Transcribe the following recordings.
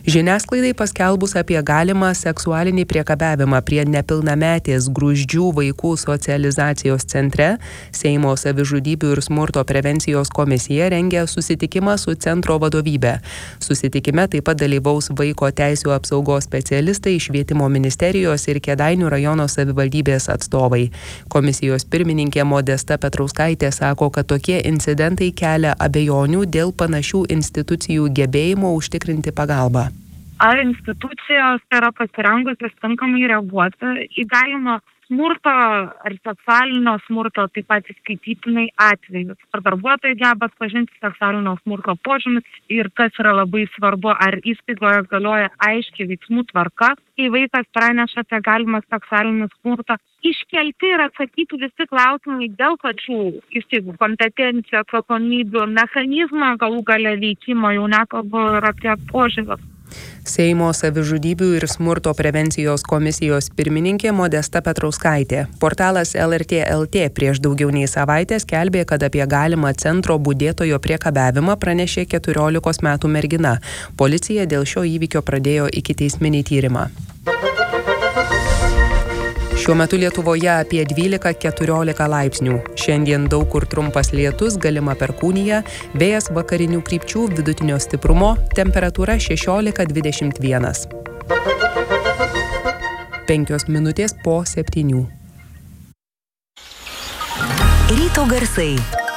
Žiniasklaidai paskelbus apie galimą seksualinį priekabiavimą prie nepilnametės Gruzdžių vaikų socializacijos centre, Seimo savižudybių ir smurto prevencijos komisija rengia susitikimą su centro vadovybe. Susitikime taip pat dalyvaus vaiko teisių apsaugos specialistai, Švietimo ministerijos ir Kėdainių rajono savivaldybės atstovai. Komisijos pirmininkė Modesta Petrauskaitė sako, kad tokie incidentai kelia abejonių dėl panašių institucijų gebėjimo užtikrinti pagalbą. Ar institucijos yra pasirengusios tinkamai reaguoti į galimą smurto ar seksualinio smurto, taip pat įskaitytinai atvejus. Ar darbuotojai geba atpažinti seksualinio smurto požymis ir kas yra labai svarbu, ar įstaigoje galioja aiškiai veiksmų tvarka, kai vaikas praneša apie galimą seksualinį smurtą. Iškelti ir atsakyti visi klausimai dėl pačių įstaigų kompetencijų, atsakomybių, mechanizmo galų gale veikimo, jau nekalbu ir apie požymius. Seimo savižudybių ir smurto prevencijos komisijos pirmininkė Modesta Petrauskaitė. Portalas LRT LT prieš daugiau nei savaitę skelbė, kad apie galimą centro budėtojo priekabiavimą pranešė 14 metų mergina. Policija dėl šio įvykio pradėjo ikiteisminį tyrimą. Šiuo metu Lietuvoje apie 12-14 laipsnių. Šiandien daug kur trumpas lietus, galima perkūnija, vėjas vakarinių krypčių vidutinio stiprumo, temperatūra 16-21. 5 minutės po 7. Ryto garsai.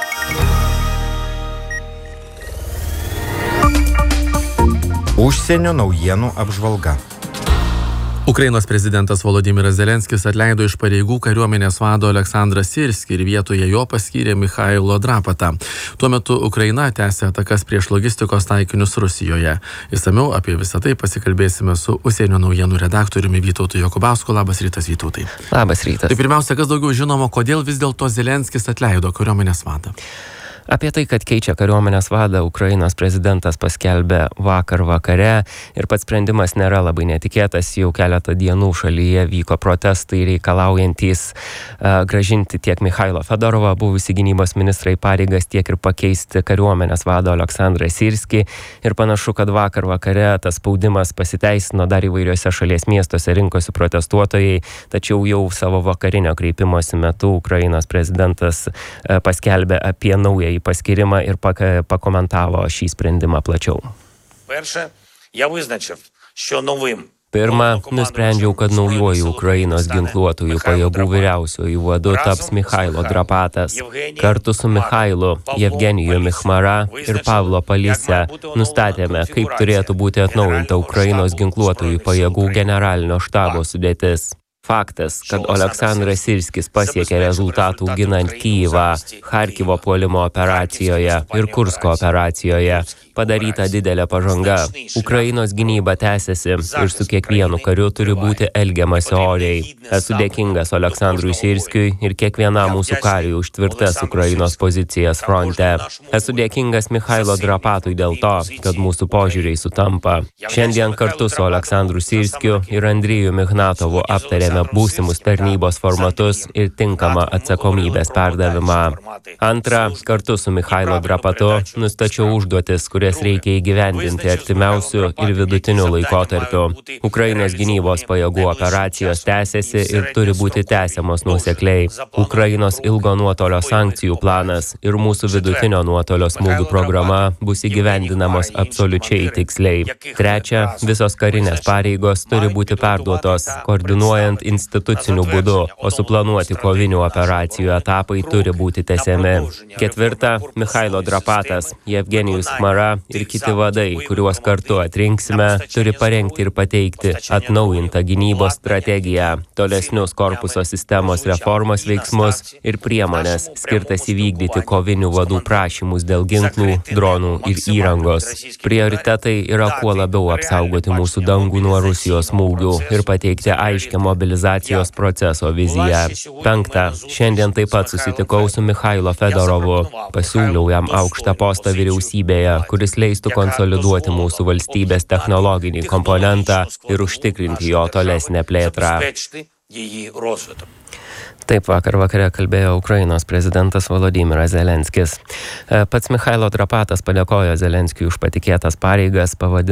Užsienio naujienų apžvalga. Ukrainos prezidentas Volodymyras Zelenskis atleido iš pareigų kariuomenės vado Aleksandrą Sirskį ir vietoje jo paskyrė Michailo Drapatą. Tuo metu Ukraina tęsia atakas prieš logistikos taikinius Rusijoje. Išsamiau apie visą tai pasikalbėsime su užsienio naujienų redaktoriumi Vytautu Jokubausku. Labas rytas, Vytautai. Labas rytas. Tai pirmiausia, kas daugiau žinoma, kodėl vis dėlto Zelenskis atleido kariuomenės vadą? Apie tai, kad keičia kariuomenės vadą, Ukrainos prezidentas paskelbė vakar vakare ir pats sprendimas nėra labai netikėtas. Jau keletą dienų šalyje vyko protestai reikalaujantys grąžinti tiek Michailo Fedorovą, buvusį gynybos ministrą, į pareigas, tiek ir pakeisti kariuomenės vado Aleksandrą Sirskį. Ir panašu, kad vakar vakare tas spaudimas pasiteisino, dar įvairiuose šalies miestuose rinkosi protestuotojai, tačiau jau savo vakarinio kreipimosi metu Ukrainos prezidentas paskelbė apie naują paskyrimą ir pakomentavo šį sprendimą plačiau. Pirma, nusprendžiau, kad naujuoju Ukrainos ginkluotųjų pajėgų vyriausiuoju vadu taps Michailo Drapatas. Kartu su Michailu, Jevgenijumi Chmara ir Pavlo Palise nustatėme, kaip turėtų būti atnaujinta Ukrainos ginkluotųjų pajėgų generalinio štabo sudėtis. Faktas, kad Aleksandras Sirskis pasiekė rezultatų ginant Kyjivą, Charkivo puolimo operacijoje ir Kursko operacijoje. Padaryta didelė pažanga. Ukrainos gynyba tęsiasi ir su kiekvienu kariu turi būti elgiamasi oriai. Esu dėkingas Aleksandrui Sirskiui ir kiekvienam mūsų kariui už tvirtas Ukrainos pozicijas fronte. Esu dėkingas Michailo Drapatui dėl to, kad mūsų požiūriai sutampa. Šiandien kartu su Aleksandru Sirskiu ir Andrijumi Ignatovu aptarėme būsimus tarnybos formatus ir tinkamą atsakomybės perdavimą. Antra, kartu su Michailo Drapatu nustačiau užduotis, kurias reikia įgyvendinti artimiausių ir vidutinių laikotarpių. Ukrainos gynybos pajėgų operacijos tęsiasi ir turi būti tęsiamos nuosekliai. Ukrainos ilgo nuotolio sankcijų planas ir mūsų vidutinio nuotolio smūgių programa bus įgyvendinamos absoliučiai tiksliai. Trečia, visos karinės pareigos turi būti perduotos, koordinuojant instituciniu būdu, o suplanuoti kovinių operacijų etapai turi būti tęsiami. Ketvirta, Michailo Drapatas, Jevgenijus Chmara ir kiti vadai, kuriuos kartu atrinksime, turi parengti ir pateikti atnaujintą gynybos strategiją, tolesnius korpuso sistemos reformos veiksmus ir priemonės skirtas įvykdyti kovinių vadų prašymus dėl ginklų, dronų ir įrangos. Prioritetai yra kuo labiau apsaugoti mūsų dangų nuo Rusijos smūgių ir pateikti aiškią mobilizacijos proceso viziją. Penkta, šiandien taip pat susitikau su Michailo Fedorovu. Pasiūliau jam aukštą postą vyriausybėje, kuris leistų konsoliduoti mūsų valstybės technologinį komponentą ir užtikrinti jo tolesnę plėtrą. Taip vakar vakare kalbėjo Ukrainos prezidentas Volodymyras Zelenskis. Pats Michailo Drapatas padėkojo Zelenskiui už patikėtas pareigas, pavadino